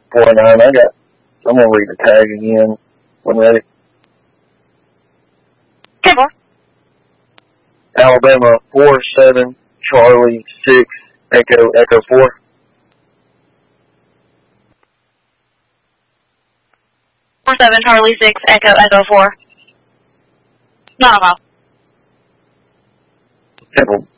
4-9. I'm going to read the tag again when ready. Okay, 4. Alabama 4-7, Charlie 6, Echo 4. 4-7, Charlie 6, Echo 4. Not a mile. Temple